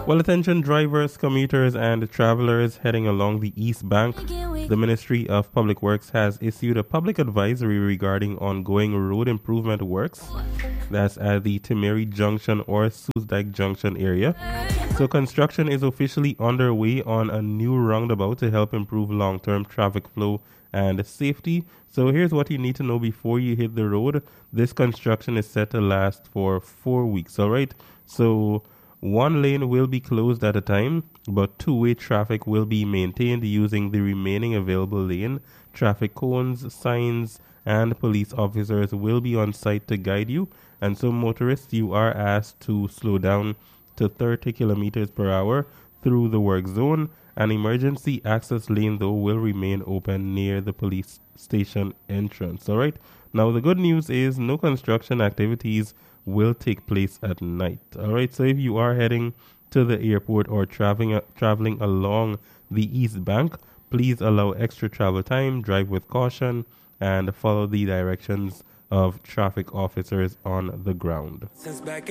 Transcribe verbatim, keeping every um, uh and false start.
Well, attention drivers, commuters, and travelers heading along the East Bank. The Ministry of Public Works has issued a public advisory regarding ongoing road improvement works. That's at the Timeri Junction or Soosdijk Junction area. So construction is officially underway on a new roundabout to help improve long-term traffic flow and safety. So here's what you need to know before you hit the road. This construction is set to last for four weeks, all right? So one lane will be closed at a time, but two-way traffic will be maintained using the remaining available lane. Traffic cones, signs, and police officers will be on site to guide you. And so motorists, you are asked to slow down to thirty kilometers per hour through the work zone. An emergency access lane, though, will remain open near the police station entrance. All right. Now, the good news is no construction activities will take place at night. All right. So if you are heading to the airport or traveling uh, traveling along the East Bank, please allow extra travel time, drive with caution, and follow the directions of traffic officers on the ground. Since back